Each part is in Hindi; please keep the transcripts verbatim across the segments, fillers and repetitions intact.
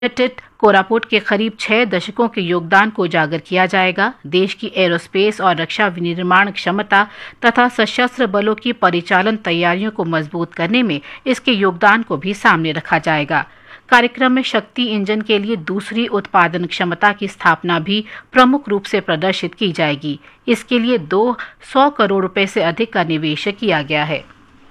लिमिटेड कोरापुट के करीब छह दशकों के योगदान को उजागर किया जाएगा। देश की एरोस्पेस और रक्षा विनिर्माण क्षमता तथा सशस्त्र बलों की परिचालन तैयारियों को मजबूत करने में इसके योगदान को भी सामने रखा जाएगा। कार्यक्रम में शक्ति इंजन के लिए दूसरी उत्पादन क्षमता की स्थापना भी प्रमुख रूप से प्रदर्शित की जाएगी। इसके लिए दो सौ करोड़ रुपए से अधिक का निवेश किया गया है।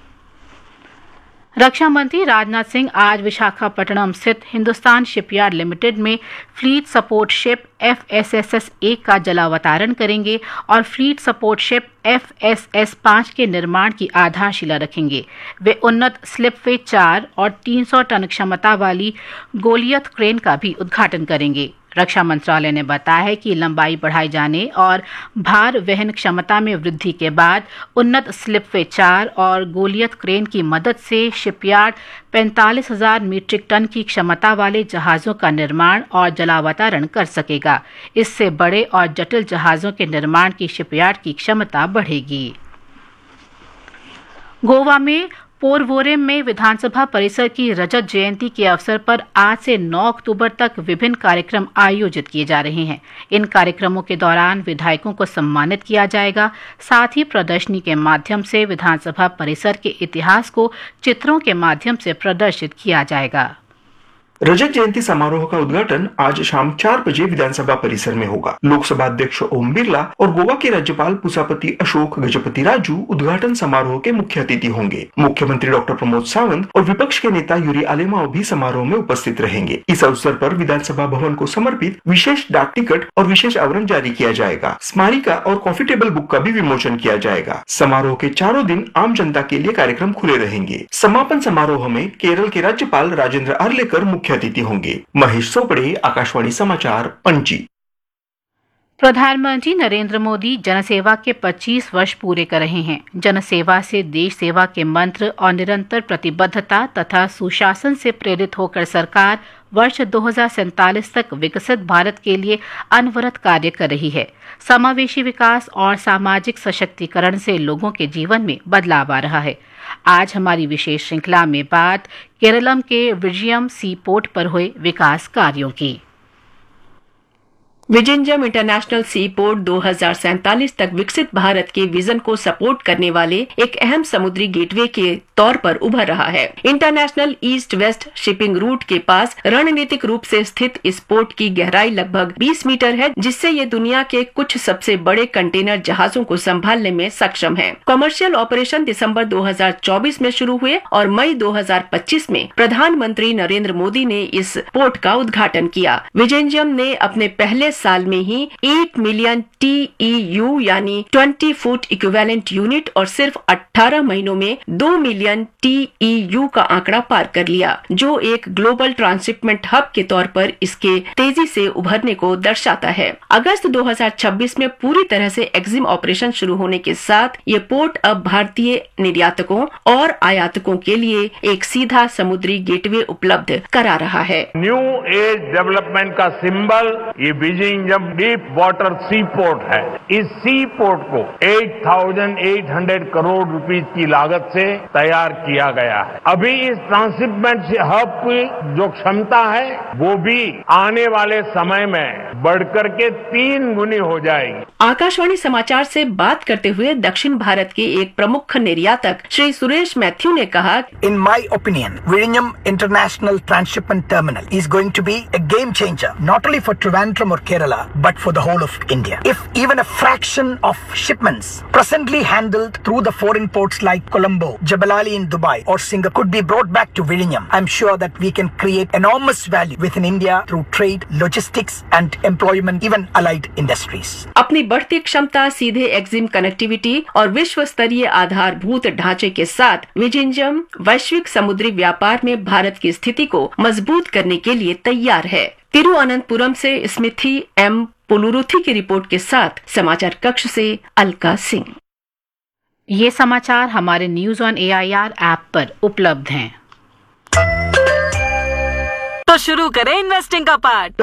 रक्षा मंत्री राजनाथ सिंह आज विशाखापट्टनम स्थित हिंदुस्तान शिपयार्ड लिमिटेड में fleet support ship F S S S एक का जलावतरण करेंगे और fleet support ship F S S पाँच के निर्माण की आधारशिला रखेंगे। वे उन्नत स्लिपवे चार और तीन सौ टन क्षमता वाली गोलियत क्रेन का भी उद्घाटन करेंगे। रक्षा मंत्रालय ने बताया है कि लंबाई बढ़ाए जाने और भार वहन क्षमता में वृद्धि के बाद उन्नत स्लिपवे चार और गोलियत क्रेन की मदद से शिपयार्ड पैंतालीस हजार मीट्रिक टन की क्षमता वाले जहाज़ों का निर्माण और जलावतरण कर सकेगा। इससे बड़े और जटिल जहाज़ों के निर्माण की शिपयार्ड की क्षमता बढ़ेगी। गोवा में पोरवोरेम में विधानसभा परिसर की रजत जयंती के अवसर पर आज से नौ अक्टूबर तक विभिन्न कार्यक्रम आयोजित किए जा रहे हैं। इन कार्यक्रमों के दौरान विधायकों को सम्मानित किया जाएगा। साथ ही प्रदर्शनी के माध्यम से विधानसभा परिसर के इतिहास को चित्रों के माध्यम से प्रदर्शित किया जाएगा। रजत जयंती समारोह का उद्घाटन आज शाम चार बजे विधानसभा परिसर में होगा। लोकसभा अध्यक्ष ओम बिरला और गोवा के राज्यपाल पुसापति अशोक गजपति राजू उद्घाटन समारोह के मुख्य अतिथि होंगे। मुख्यमंत्री डॉक्टर प्रमोद सावंत और विपक्ष के नेता यूरी आलेमाओ भी समारोह में उपस्थित रहेंगे। इस अवसर पर विधानसभा भवन को समर्पित विशेष डाक टिकट और विशेष आवरण जारी किया जाएगा। स्मारिका और कॉफी टेबल बुक का भी विमोचन किया जाएगा। समारोह के चारों दिन आम जनता के लिए कार्यक्रम खुले रहेंगे। समापन समारोह में केरल के राज्यपाल राजेंद्र आर्लेकर मुख्य अतिथि होंगे। महेश सोपड़े, आकाशवाणी समाचार, पणजी। प्रधानमंत्री नरेंद्र मोदी जनसेवा के पच्चीस वर्ष पूरे कर रहे हैं। जनसेवा से देश सेवा के मंत्र और निरंतर प्रतिबद्धता तथा सुशासन से प्रेरित होकर सरकार वर्ष दो हज़ार सैंतालीस तक विकसित भारत के लिए अनवरत कार्य कर रही है। समावेशी विकास और सामाजिक सशक्तिकरण से लोगों के जीवन में बदलाव आ रहा है। आज हमारी विशेष श्रृंखला में बात केरलम के विजयम सी पोर्ट पर हुए विकास कार्यों की। विजिंजम इंटरनेशनल सी पोर्ट दो हज़ार सैंतालीस तक विकसित भारत के विजन को सपोर्ट करने वाले एक अहम समुद्री गेटवे के तौर पर उभर रहा है। International east west shipping root के पास रणनीतिक रूप से स्थित इस पोर्ट की गहराई लगभग बीस मीटर है, जिससे ये दुनिया के कुछ सबसे बड़े कंटेनर जहाजों को संभालने में सक्षम है। कमर्शियल ऑपरेशन दिसंबर दो हज़ार चौबीस में शुरू हुए और मई दो हज़ार पच्चीस में प्रधानमंत्री नरेंद्र मोदी ने इस पोर्ट का उद्घाटन किया। विजिंजम ने अपने पहले साल में ही एक मिलियन टी ई यू यानी बीस फुट इक्विवेलेंट यूनिट और सिर्फ अठारह महीनों में दो मिलियन टी ई यू का आंकड़ा पार कर लिया, जो एक ग्लोबल ट्रांसशिपमेंट हब के तौर पर इसके तेजी से उभरने को दर्शाता है। अगस्त दो हज़ार छब्बीस में पूरी तरह से एक्जिम ऑपरेशन शुरू होने के साथ ये पोर्ट अब भारतीय निर्यातकों और आयातकों के लिए एक सीधा समुद्री गेटवे उपलब्ध करा रहा है। न्यू एज डेवलपमेंट का सिंबल ये विजिंजम डीप वाटर सी पोर्ट है। इस सी पोर्ट को अठारह सौ करोड़ रुपीस की लागत से तैयार किया गया है। अभी इस ट्रांसशिपमेंट हब की जो क्षमता है वो भी आने वाले समय में बढ़कर के तीन गुनी हो जाएगी। आकाशवाणी समाचार से बात करते हुए दक्षिण भारत के एक प्रमुख निर्यातक श्री सुरेश मैथ्यू ने कहा, In my opinion, Vizhinjam International Transshipment Terminal is going to be a game changer, not only for Trivandrum or Kerala, but for the whole of India. If even a fraction of shipments presently handled through the foreign ports like Colombo, Jebel Ali in Dubai or Singapore could be brought back to Vizhinjam, I'm sure that we can create enormous value within India through trade, logistics and employment, even allied industries. अपनी बढ़ती क्षमता, सीधे एक्जिम कनेक्टिविटी और विश्व स्तरीय आधारभूत ढांचे के साथ विजिंजम वैश्विक समुद्री व्यापार में भारत की स्थिति को मजबूत करने के लिए तैयार है। तिरुअनंतपुरम से स्मिथी एम पुलुरुथी की रिपोर्ट के साथ समाचार कक्ष से अलका सिंह। ये समाचार हमारे news on A I R app पर उपलब्ध हैं। तो शुरू करें इन्वेस्टिंग का पार्ट।